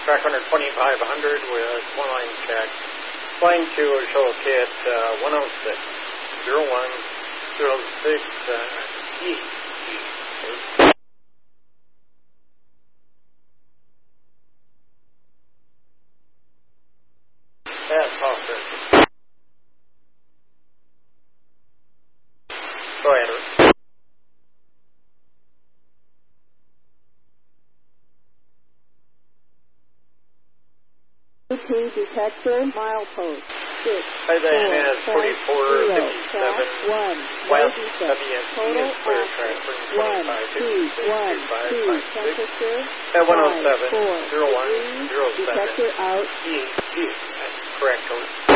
track under 2500 with one line check. Flying to Shoal Kit 106, 0106 E. That's Foster. Go ahead. Detector, milepost 6. Hi, Diana, is 4457 West total WSP is clear track 1, 2, 1, 2, temperature at 107, 0107 detector out. E. That's correct.